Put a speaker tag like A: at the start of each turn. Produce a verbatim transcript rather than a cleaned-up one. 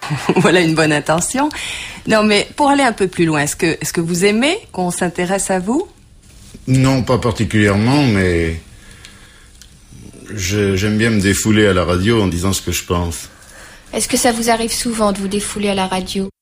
A: Voilà une bonne intention. Non, mais pour aller un peu plus loin, est-ce que, est-ce que vous aimez qu'on s'intéresse à vous?
B: Non, pas particulièrement, mais je, j'aime bien me défouler à la radio en disant ce que je pense.
C: Est-ce que ça vous arrive souvent de vous défouler à la radio?